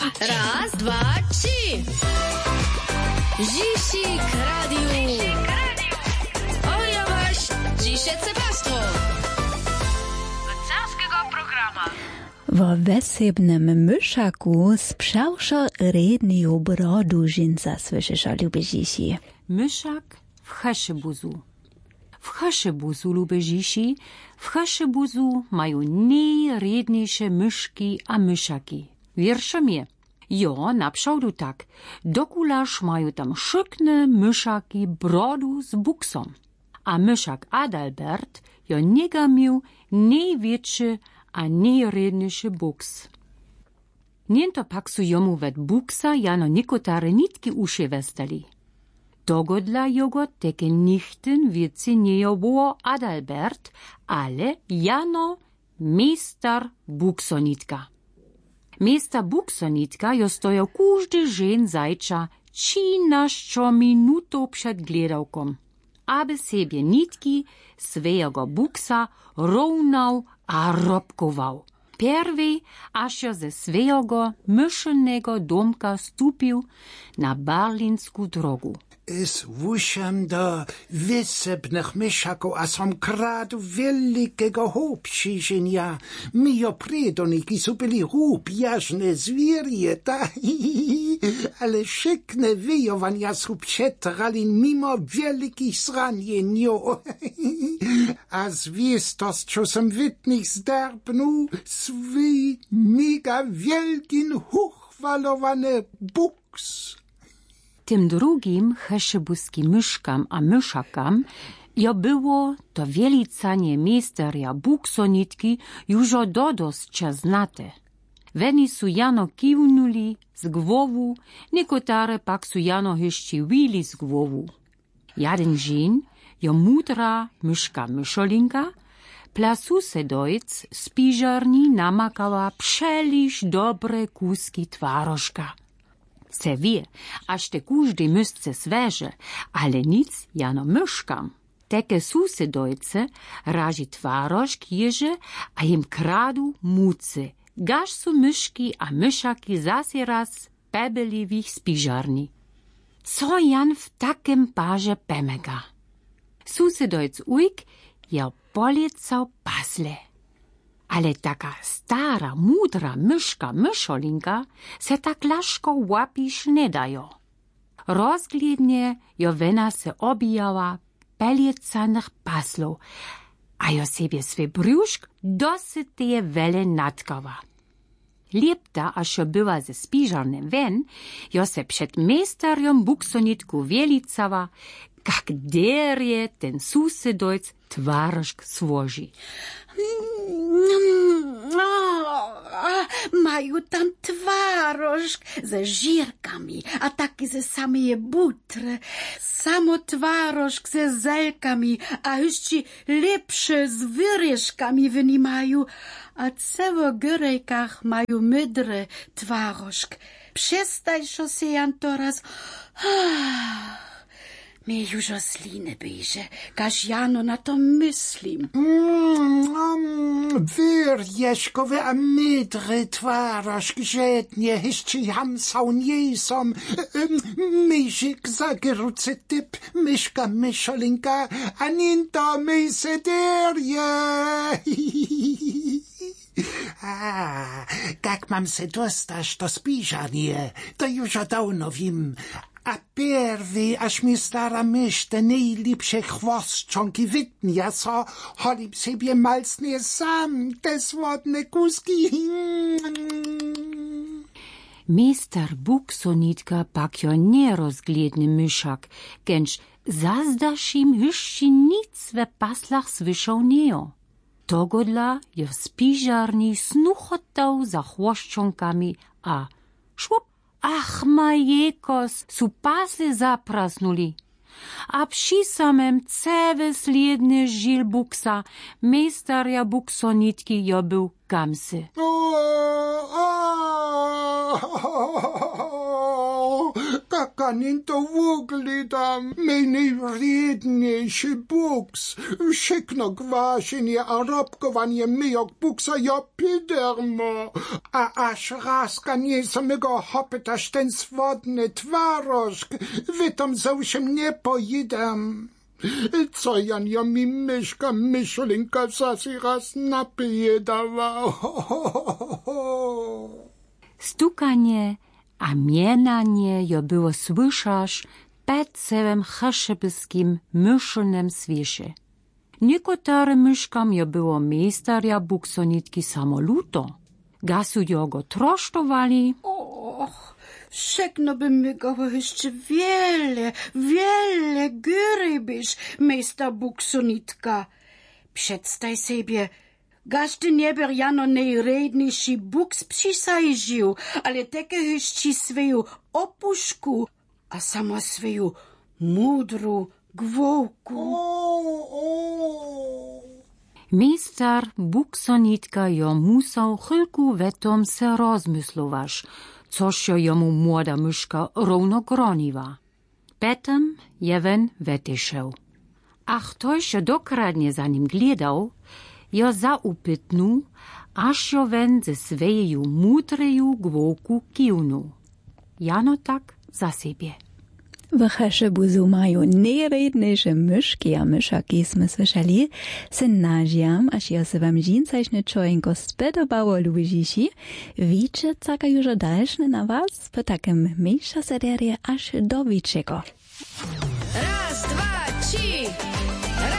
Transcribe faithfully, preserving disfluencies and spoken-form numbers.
Raz, dwa, trzy. Zisik Radio. Oja waś, dzisiaj cepastwo. Carskiego programa. W wesebnym myszaku sprzałszo redniu brodu żynca słyszysz, lubię zisi. Myszak w Haszybuzu. W Haszybuzu, lubię zisi, w Haszybuzu mają najredniejsze myszki a myszaki. Wiersze mnie. Jo, naprzód tak. Dokulaż mają tam szykne myszaki brodu z buksom. A myszak Adalbert jo niega miał największy a najredniejszy buks. Niento pak su jomu wet buksa jano nikotare nitki uszy westali. Dogodla jogo teke nichten wieci nie było Adalbert, ale jano meister buksonitka. Meister buksonitka jo stojo każdy żen zajcza trzynaście minutów przed gledałkom, aby sobie nitki swojego buksa równał a robkował. Pierwej, aż jo ze swojego myszynego domka stupił na berlinsku drogu. Es wuszam do wysebnych myszaków, a som kradu wielkiego hopšiženja. Mio predoniki su byli hupjażne zwierie, ta ale szykne wyjowania su przetrali mimo wielkich zranienio. A zwiestos, co som wytnych zderbnu, swój mega wielkin huchwalowany buks. Tym drugim heszybuskim myszkam a myszakam jo było to wielicanie meisteria buksonitki już dodoscia znate. Weni su jano kiwnuli z głowu, niekotare pak su jano hyszciwili z głowu. Jeden dzień jo mudra myszka myszolinka plasu se dojc z piżarni namakała przeliż dobre kuski twarożka. Se wie, aż te każdy mysce sveže, ale nic jano myszkam. Teke susedojce raži tvarošk ježe, a jim kradu muce. Gaž su myszki a myszaki zase raz pebeli w ich spiżarni. Co jan w takim parze pemega? Susedojc ujk je policał pasle. Ale taka stara, mudra myszka myszolinka se tak laszko łapisz nie dajo. Rozglidnie jo wena se obijała peliecanych paslów, a jo sobie swy brzuszk dosytnie wele natkała. Liepta, aż jo była ze spiżarnym wen, jo se przed meisteriom buksonitku wielicała, jak derje ten susedojc twarożk złoży. Mają tam twarożk ze żirkami, a taki ze samej butry. Samo twarożk ze zelkami, a jeszcze lepsze z wyryżkami wynimają, a ceło górejkach mają mydry twarożk. Przestań, że się jan teraz... Mnie już o sliny bierze, każ jano na to myślim. Wyr jeżkowy a mydry twarożk żednie, jeszcze jam są nie są. Myżyk zagerucy typ, myszka myszolinka, a ninto mysederje. A, jak mam se dostać do spiżarnie, to już dawno wiem. A pierwy, aż mi stara mysz te najlepsze chwostczonki wytnia, co cholim sobie malcnie sam te słodne kuski. Meister buksonitka pak jo nie rozgledny myszak, gęcz zazdasz im hyszci nic we paslach słyszał nie. Togodla je w spiżarni snuchotał za chłoszczonkami, a szłop, ach majekos, su pasle zaprasnuli. A przy samym cewe sliedny żil buksa, meisteria buksonitki jo był gamsy. kakanin to wuglidam, mej najwredniejszy buks. Wszystko gwaśenie a robkowanie myjok buksa ja pidermo. A aż raz nie samego hopytaż ten swodny twarożk, wytom załszym nie pojedam. Co Jan ja mi myszka myszolinka zasi raz napije dawał. Stukanie a mienanie jo było słyszasz pod całym chaszebyskim myszlnym świesie. Niekotore myszkam jo było meisterja buksonitki samoluto. Gasu jo go trosztowali. Och, všechno by mi go jeszcze wiele, wiele gyrybyś, meister buksonitka. Przedstaj sobie, każdy nieber jano najredniejszy buks przysajdził, ale takie jeszcze swoją opuszku, a samo swoją mudru gwołku. Meister buksonitka jo musał chylku wetom se rozmyslować, coż jo jomu młoda myszka równo groniła. Potem jewen wetyszał. Ach toś jo dokradnie za nim gledał, jo zaupytnął, aż jo wen ze swojej mudreju gwołku kiwnął. Jano tak za siebie. W Chaszebuzu mają najredniejsze myszki a myszaki, sme słyszeli, se nažiam, aż ja se wam dzięcajszne czojenko spodobało lubiziši, wicze caka już dalszne na was, po takim mniejsza serie aż do wiczego. Raz, dwa, trzy.